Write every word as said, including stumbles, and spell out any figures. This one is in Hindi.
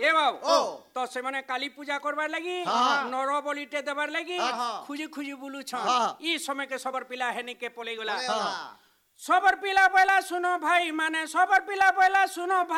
ए बाबू तो से माने काली पूजा करबार लगी नर बलिटे देबार लगी खुजी खुजी बुलू छ ई समय के सबर पिला हेनी के पले गला सबर पिला पहला सुनो भाई माने सबर पिला पहला सुनो भाई